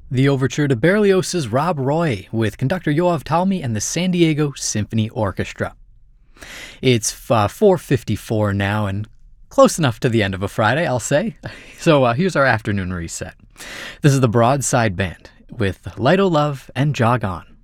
The overture to Berlioz's Rob Roy with conductor Yoav Talmi and the San Diego Symphony Orchestra. It's 4:54 now and close enough to the end of a Friday, I'll say. So here's our afternoon reset. This is the Broadside Band with Light O' Love and Jog On.